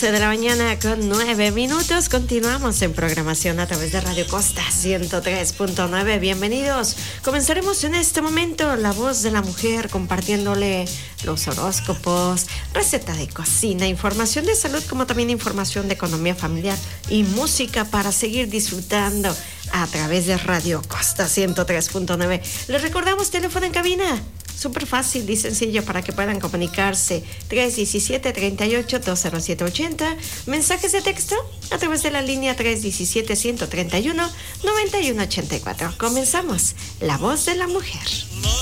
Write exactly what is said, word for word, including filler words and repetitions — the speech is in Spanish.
once de la mañana con nueve minutos. Continuamos en programación a través de Radio Costa ciento tres punto nueve. Bienvenidos. Comenzaremos en este momento La Voz de la Mujer, compartiéndole los horóscopos, receta de cocina, información de salud, como también información de economía familiar y música para seguir disfrutando a través de Radio Costa ciento tres punto nueve. Les recordamos teléfono en cabina. Súper fácil y sencillo para que puedan comunicarse. tres uno siete, tres ocho, dos cero siete ocho cero. Mensajes de texto a través de la línea tres uno siete, uno tres uno, nueve uno ocho cuatro. Comenzamos. La Voz de la Mujer.